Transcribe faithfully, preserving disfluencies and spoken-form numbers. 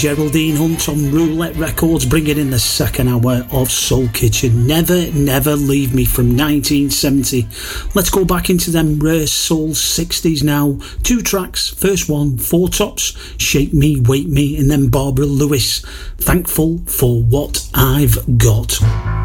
Geraldine Hunt on Roulette Records, bringing in the second hour of Soul Kitchen. Never, Never Leave Me from nineteen seventy. Let's go back into them rare soul sixties now. Two tracks. First one, Four Tops, Shake Me, Wake Me, and then Barbara Lewis, Thankful for What I've Got.